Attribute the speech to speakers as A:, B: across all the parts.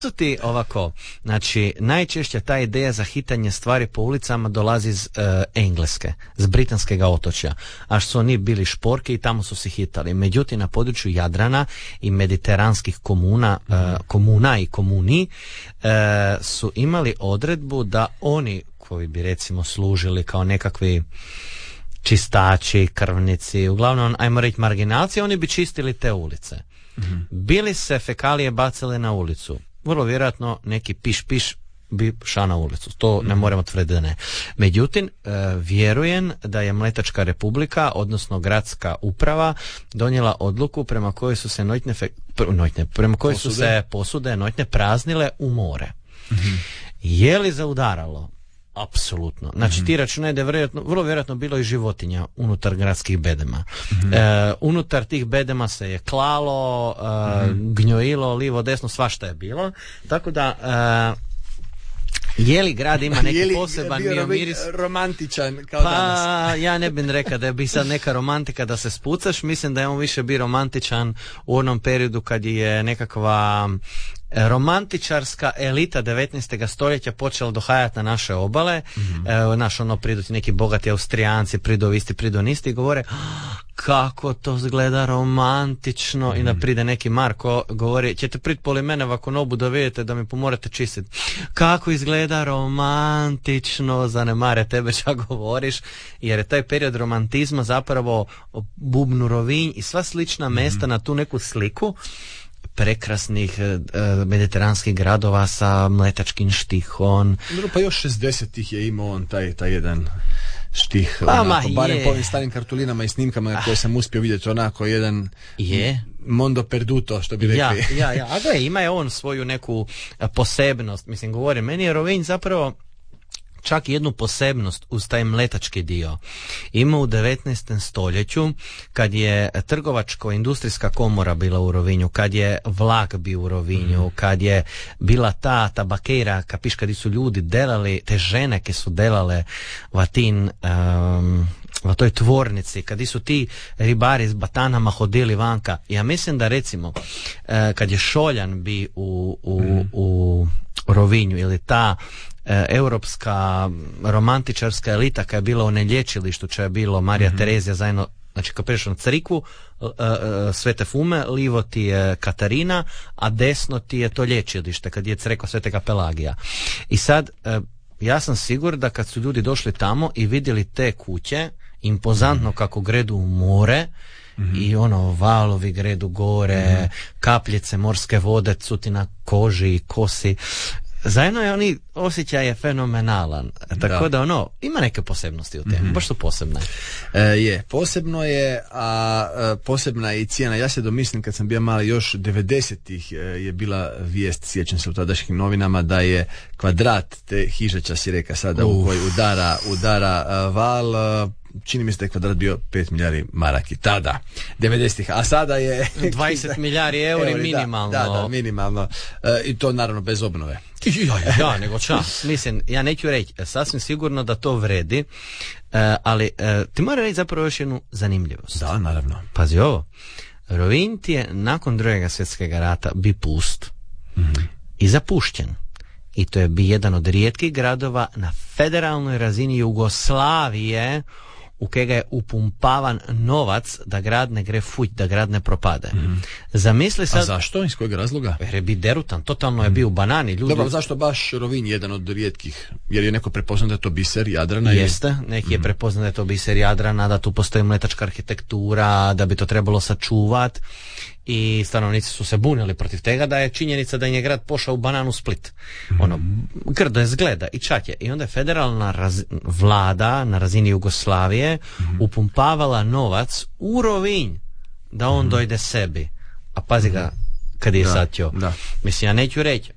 A: su ti ovako, znači najčešće ta ideja za hitanje stvari po ulicama dolazi iz Engleske, z britanskega otočja, a što su oni bili šporke i tamo su se hitali. Međutim, na području Jadrana i mediteranskih komuna i komuni su imali odredbu da oni koji bi recimo služili kao nekakvi čistači, krvnici, uglavnom ajmo reći marginalci, oni bi čistili te ulice. Bili se fekalije bacile na ulicu, vrlo vjerojatno neki piš bi šao na ulicu, to ne moramo tvrditi da ne. Međutim, vjerujem da je Mletačka republika, odnosno gradska uprava, donijela odluku prema kojoj su se posude noćne praznile u more. Je li zaudaralo? Apsolutno. Znači ti računaj da je vrlo vjerojatno bilo i životinja unutar gradskih bedema. Unutar tih bedema se je klalo, gnjojilo, livo, desno, svašta je bilo. Tako da je li grad ima neki poseban miris?
B: Romantičan kao danas?
A: Ja ne bih rekao da je bi sad neka romantika da se spucaš. Mislim da je on više bio romantičan u onom periodu kad je nekakva romantičarska elita 19. stoljeća počela dohajati na naše obale. Pridu ti neki bogati Austrijanci, pridonisti i govore kako to izgleda romantično i da pride neki Marko govori ćete prid poli mene ovako nobu da vidite da mi pomorate čistiti. Kako izgleda romantično, zanemare tebe čak govoriš, jer je taj period romantizma zapravo Bubnu, Rovinj i sva slična mesta na tu neku sliku prekrasnih mediteranskih gradova sa mletačkim štihom.
B: Pa još 60-ih je imao on taj jedan štih, barem po ovim starim kartulinama i snimkama koje sam uspio vidjeti, onako jedan mondo perduto, što bi rekli.
A: A da, ima je on svoju neku posebnost, mislim, govorim, meni je Rovinj zapravo čak jednu posebnost uz taj mletački dio. Ima u 19. stoljeću, kad je trgovačko-industrijska komora bila u Rovinju, kad je vlak bio u Rovinju, kad je bila ta tabakera, kapiš, kad su ljudi delali, te žene ke su delale u toj tvornici, kad su ti ribari s batanama hodili vanka. Ja mislim da recimo kad je Šoljan bi u Rovinju ili ta europska romantičarska elita koja je bila u nelječilištu, čija je bilo Marija Terezija zajedno, znači kad prešao na crikvu Svete Fume, livo ti je Katarina, a desno ti je to lječilište kad je crkva Svetega Pelagija. I sad ja sam siguran da kad su ljudi došli tamo i vidjeli te kuće impozantno kako gredu u more i valovi gredu gore, kapljice morske vode cuti na koži i kosi, zajedno je oni osjećaj je fenomenalan, tako da ima neke posebnosti u temi, baš su posebne.
B: Posebno je, a posebna je i cijena. Ja se domislim kad sam bio mali, još 90-ih je bila vijest, sjećam se u tadašnjim novinama, da je kvadrat te hižeća, si reka sada, u koji udara val, čini mi se da je kvadrat bio 5 milijardi maraki tada, 90-ih, a sada je
A: 20 milijardi euri minimalno.
B: Da, minimalno. I to naravno bez obnove.
A: Nego čas. Mislim, ja neću reći, sasvim sigurno da to vredi, ali ti mora reći zapravo još jednu zanimljivost.
B: Da, naravno.
A: Pazi ovo, Rovinj ti je nakon Drugog svjetskog rata bi pust i zapušten. I to je bi jedan od rijetkih gradova na federalnoj razini Jugoslavije u kojega je upumpavan novac da grad ne gre fuć, da grad ne propade. Zamisli sad...
B: A zašto? Iz kojeg razloga?
A: Jer je bi derutan, totalno je bio u banani. Ljudi...
B: Dobro, zašto baš Rovinj jedan od rijetkih? Jer je neko prepoznao da je to biser Jadrana?
A: Jeste, neki je prepoznao da je to biser Jadrana, da tu postoji mletačka arhitektura, da bi to trebalo sačuvat. I stanovnici su se bunili protiv tega, da je činjenica da im je grad pošao u bananu Split. Grdo je zgleda i čak je. I onda je federalna vlada na razini Jugoslavije upumpavala novac u Rovinj da on dojde sebi. A pazi ga kad je satio. Mislim, ja neću reći,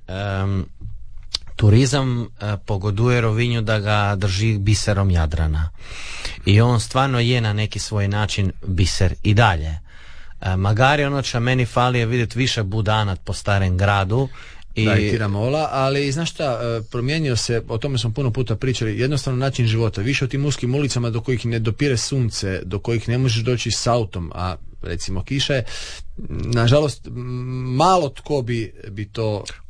A: turizam pogoduje Rovinju da ga drži biserom Jadrana. I on stvarno je na neki svoj način biser i dalje. Magari ono će meni fali je vidjeti više budanat po starem gradu
B: i tiramola, ali znaš šta, promijenio se, o tome smo puno puta pričali, jednostavno način života, više o tim uskim ulicama do kojih ne dopire sunce, do kojih ne možeš doći s autom, a recimo kiša je, nažalost malo tko bi to